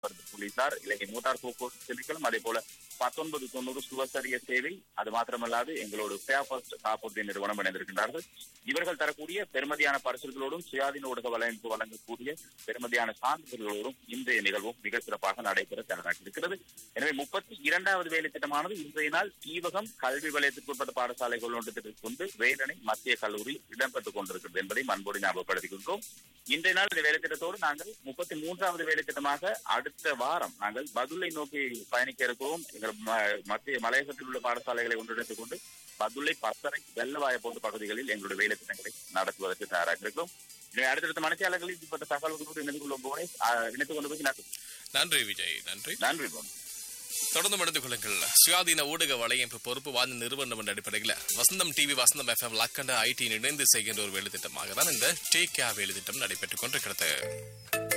போலீசார், இலங்கை மோட்டார் போக்குவரத்து திணைக்களம், அதே போல 1990 சுவசரிய சேவை, அது மாத்திரமல்லாது எங்களோட ஃபேர்ஃபாஸ்ட் காப்புறுதி நிறுவனம் இணைந்திருக்கின்றார்கள். இவர்கள் தரக்கூடிய பெருமதியான பரிசுகளோடும் சுயாதீன ஊடக வலையமைப்பு வழங்கக்கூடிய பெருமதியான சான்றிதழ்களோடும் இன்றைய நிகழ்வும் மிக சிறப்பாக நடைபெற தயாராக இருக்கிறது. எனவே 32வது வேலை திட்டமானது இன்றைய நாள் தீவகம் கல்வி வலயத்திற்குட்பட்ட பாடசாலைகள் ஒன்றிற்கு கொண்டு வேலணை மத்திய கல்லூரி இடம்பெற்றுக் கொண்டிருக்கிறது என்பதை அன்போடு ஞாபகப்படுத்திக் கொள்கிறோம். இன்றைய நாள் இந்த வேலை திட்டத்தோடு நாங்கள் 33வது வேலை திட்டமாக அடுத்த வாரம் நாங்கள் பதுளை நோக்கி பயணிக்க இருக்கிறோம். எங்கள் மத்திய மலையகத்தில் உள்ள பாடசாலைகளை ஒன்றிணைத்துக் கொண்டு பதுளை, பத்தரை, வெள்ளவாய போன்ற பகுதிகளில் எங்களுடைய வேலை திட்டங்களை நடத்துவதற்கு தயாராக இருக்கிறோம். அடுத்தடுத்த மனசியாளர்களில் இப்பட்ட தகவல்களோடு இணைந்து கொள்ளும் போனே இணைத்துக் கொண்டு போய் நன்றி விஜய். நன்றி நன்றி. தொடர்ந்து மடிந்து கொள்ளுங்கள். சுயாதீன ஊடக வலையமைப்பு பொறுப்பு வாய்ந்த நிறுவனம் என்ற அடிப்படையில் வசந்தம் டிவி, வசந்தம் FM, லக்கண்ட IT இணைந்து செய்கின்ற ஒரு வேலை திட்டமாக தான் இந்த டேக் கேர் வேலை திட்டம் நடைபெற்றுக் கொண்டிருக்கிறது.